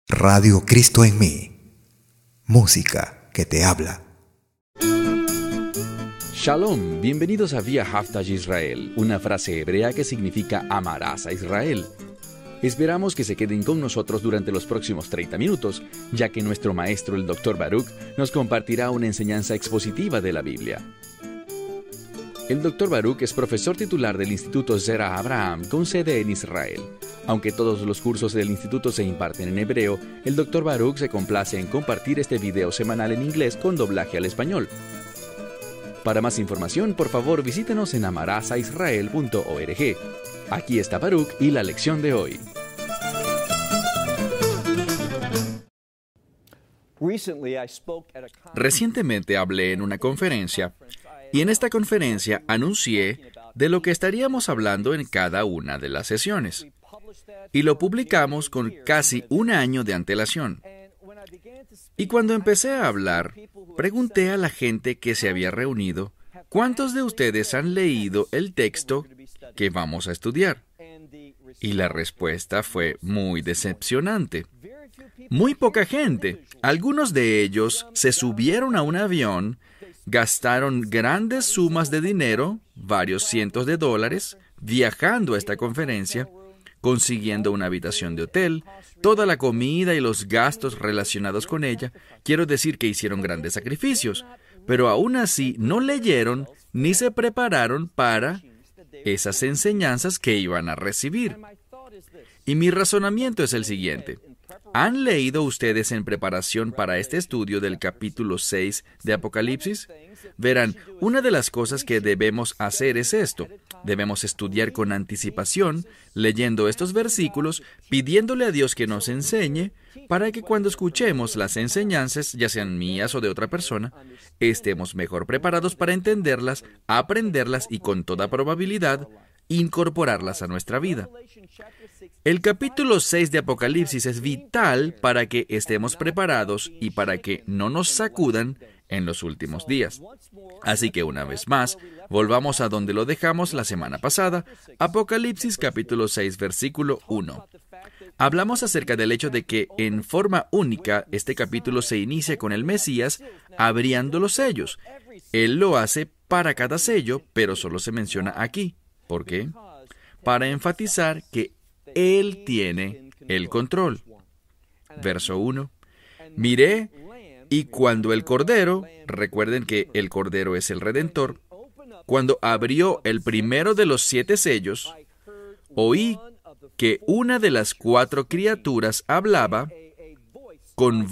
Radio Cristo en mí. Música que te habla. Shalom, bienvenidos a Via Haftaj Israel, una frase hebrea que significa amarás a Israel. Esperamos que se queden con nosotros durante los próximos 30 minutos, ya que nuestro maestro, el Dr. Baruch, nos compartirá una enseñanza expositiva de la Biblia. El Dr. Baruch es profesor titular del Instituto Zera Abraham con sede en Israel. Aunque todos los cursos del instituto se imparten en hebreo, el Dr. Baruch se complace en compartir este video semanal en inglés con doblaje al español. Para más información, por favor, visítenos en amarasaisrael.org. Aquí está Baruch y la lección de hoy. Recientemente hablé en una conferencia y en esta conferencia anuncié de lo que estaríamos hablando en cada una de las sesiones. Y lo publicamos con casi un año de antelación. Y cuando empecé a hablar, pregunté a la gente que se había reunido, ¿cuántos de ustedes han leído el texto que vamos a estudiar? Y la respuesta fue muy decepcionante. Muy poca gente. Algunos de ellos se subieron a un avión, gastaron grandes sumas de dinero, varios cientos de dólares, viajando a esta conferencia, consiguiendo una habitación de hotel, toda la comida y los gastos relacionados con ella. Quiero decir que hicieron grandes sacrificios, pero aún así no leyeron ni se prepararon para esas enseñanzas que iban a recibir. Y mi razonamiento es el siguiente. ¿Han leído ustedes en preparación para este estudio del capítulo 6 de Apocalipsis? Verán, una de las cosas que debemos hacer es esto. Debemos estudiar con anticipación, leyendo estos versículos, pidiéndole a Dios que nos enseñe, para que cuando escuchemos las enseñanzas, ya sean mías o de otra persona, estemos mejor preparados para entenderlas, aprenderlas y, con toda probabilidad, incorporarlas a nuestra vida. El capítulo 6 de Apocalipsis es vital para que estemos preparados y para que no nos sacudan en los últimos días. Así que una vez más, volvamos a donde lo dejamos la semana pasada, Apocalipsis capítulo 6, versículo 1. Hablamos acerca del hecho de que en forma única este capítulo se inicia con el Mesías abriendo los sellos. Él lo hace para cada sello, pero solo se menciona aquí. ¿Por qué? Para enfatizar que Él tiene el control. Verso 1. Miré, y cuando el Cordero, recuerden que el Cordero es el Redentor, cuando abrió el primero de los 7 sellos, oí que una de las 4 criaturas hablaba con